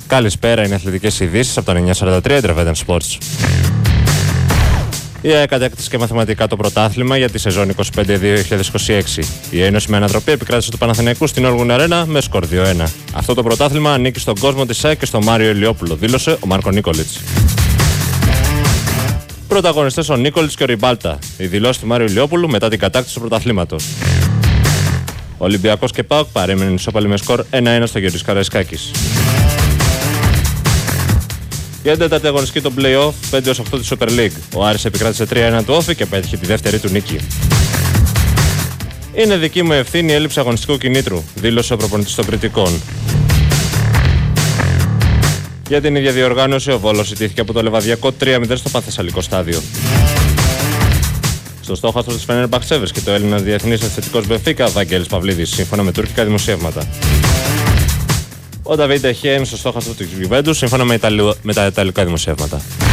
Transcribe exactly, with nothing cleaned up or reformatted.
Καλησπέρα, είναι αθλητικές ειδήσεις από το εννιακόσια σαράντα τρία Intervention Sports. Η ΑΕΚ κατέκτησε και μαθηματικά το πρωτάθλημα για τη σεζόν είκοσι πέντε δύο χιλιάδες είκοσι έξι. Η Ένωση με ανατροπή επικράτησε του Παναθηναϊκού στην Όργουν Αρένα με σκορ δύο ένα. Αυτό το πρωτάθλημα ανήκει στον κόσμο της ΑΕΚ και στον Μάριο Ηλιόπουλο, δήλωσε ο Μάρκο Νίκολιτς. Πρωταγωνιστές ο Νίκολιτς και ο Ριμπάλτα. Η δηλώση του Μάριου Ηλιόπουλου μετά την κατάκτηση του πρωταθλήματος. Ο Ολυμπιακός και ΠΑΟΚ παρέμειναν ισόπαλοι με σκορ ένα ένα στο Γεωργίος Καραϊσκάκης. Για την τέταρτη αγωνιστική των play-off πέντε έως οκτώ της Super League. Ο Άρης επικράτησε τρία ένα του Όφη και πέτυχε τη δεύτερη του νίκη. Είναι δική μου ευθύνη η έλλειψη αγωνιστικού κινήτρου, δήλωσε ο προπονητής των Κρητικών. Για την ίδια διοργάνωση, ο Βόλος ιτήθηκε από το Λεβαδιακό τρία μηδέν στο Πανθεσσαλικό στάδιο. Στο στόχαστρο της Φενέρμπαχτσε βρίσκεται ο Έλληνας διεθνής επιθετικός Μπενφίκα Βαγγέλης Παυλίδης, σύμφωνα με τουρκικά δημοσιεύματα. Ο Νταβίντ Εχέ είναι στο στόχαστρο της Γιουβέντους, σύμφωνα με, Ιταλου... με τα ιταλικά δημοσιεύματα.